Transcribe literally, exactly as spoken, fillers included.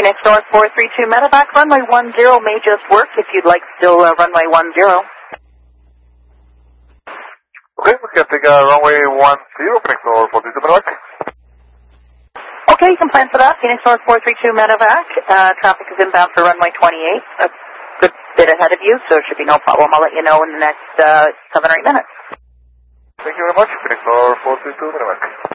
Phoenix North four three two medevac, runway one zero may just work if you'd like still uh, runway one zero. Okay, we can take uh, runway one zero, Phoenix North four three two medevac. Okay, you can plan for that. Phoenix North four three two medevac. Uh, traffic is inbound for runway twenty-eight. A good bit ahead of you, so it should be no problem. I'll let you know in the next uh, seven or eight minutes. Thank you very much, Phoenix North four three two medevac.